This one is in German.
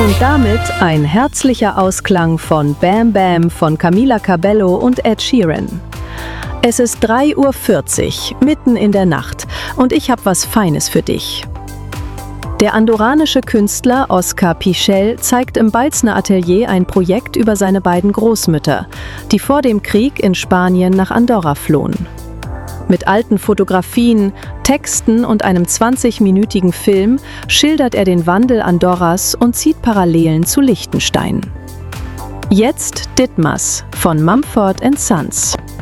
Und damit ein herzlicher Ausklang von Bam Bam von Camila Cabello und Ed Sheeran. Es ist 3:40 Uhr, mitten in der Nacht, und ich habe was Feines für dich. Der andorranische Künstler Oscar Pichel zeigt im Balzner Atelier ein Projekt über seine beiden Großmütter, die vor dem Krieg in Spanien nach Andorra flohen. Mit alten Fotografien, Texten und einem 20-minütigen Film schildert er den Wandel Andorras und zieht Parallelen zu Liechtenstein. Jetzt Ditmas von Mumford & Sons.